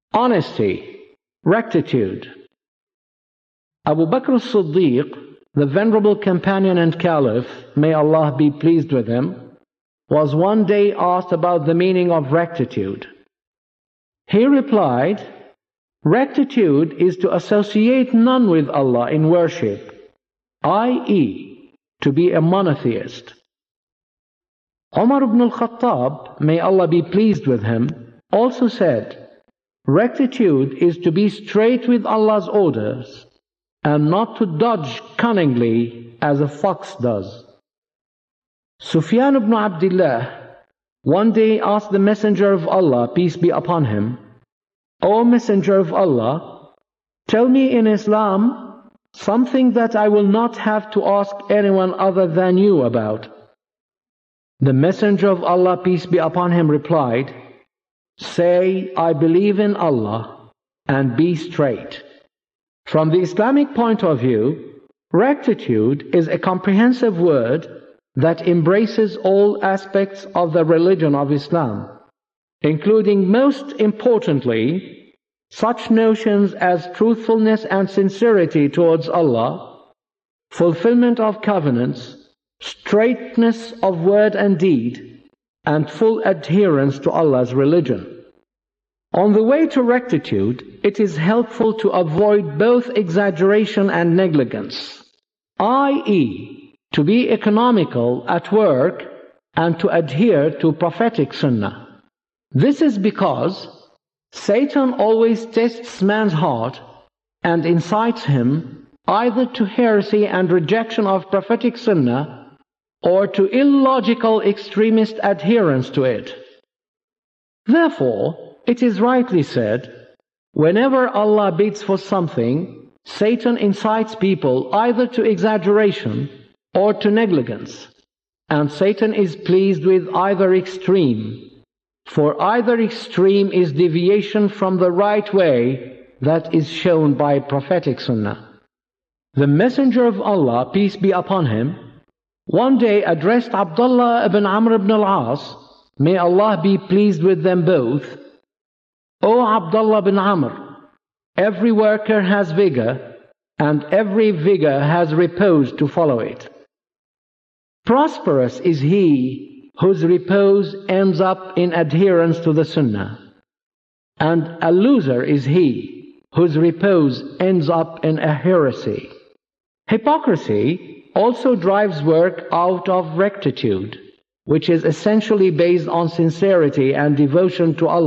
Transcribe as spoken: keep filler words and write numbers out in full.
Honesty, rectitude. Abu Bakr as-Siddiq, the venerable companion and caliph, may Allah be pleased with him, was one day asked about the meaning of rectitude. He replied, "Rectitude is to associate none with Allah in worship, that is, to be a monotheist." Umar ibn al-Khattab, may Allah be pleased with him, also said, "Rectitude is to be straight with Allah's orders, and not to dodge cunningly as a fox does." Sufyan ibn Abdullah one day asked the Messenger of Allah, peace be upon him, "O Messenger of Allah, tell me in Islam something that I will not have to ask anyone other than you about." The Messenger of Allah, peace be upon him, replied, "Say, I believe in Allah, and be straight." From the Islamic point of view, rectitude is a comprehensive word that embraces all aspects of the religion of Islam, including most importantly such notions as truthfulness and sincerity towards Allah, fulfillment of covenants, straightness of word and deed, and full adherence to Allah's religion. On the way to rectitude, it is helpful to avoid both exaggeration and negligence, that is, to be economical at work and to adhere to prophetic sunnah. This is because Satan always tests man's heart and incites him either to heresy and rejection of prophetic sunnah or to illogical extremist adherence to it. Therefore, it is rightly said, whenever Allah bids for something, Satan incites people either to exaggeration or to negligence, and Satan is pleased with either extreme, for either extreme is deviation from the right way that is shown by prophetic sunnah. The Messenger of Allah, peace be upon him, one day addressed Abdullah ibn Amr ibn al-As, may Allah be pleased with them both, "O Abdullah ibn Amr, every worker has vigor, and every vigor has repose to follow it. Prosperous is he whose repose ends up in adherence to the Sunnah, and a loser is he whose repose ends up in a heresy." Hypocrisy also drives work out of rectitude, which is essentially based on sincerity and devotion to Allah.